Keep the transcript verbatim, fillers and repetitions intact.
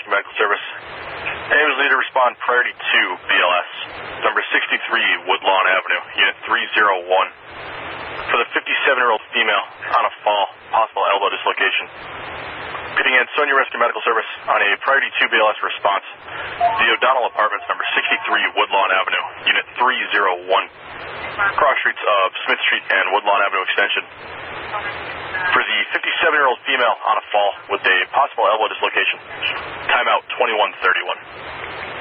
Rescue Medical Service. Ambulance leader respond priority two B L S, number sixty-three Woodlawn Avenue, unit three oh one. For the fifty-seven-year-old female on a fall, possible elbow dislocation. Repeating in, Sonia Rescue Medical Service on a priority two B L S response. The O'Donnell Apartments, number sixty-three Woodlawn Avenue, unit three oh one. Cross streets of Smith Street and Woodlawn Avenue Extension. For the fifty-seven-year-old female on a fall with a possible elbow dislocation. Timeout twenty-one thirty-one.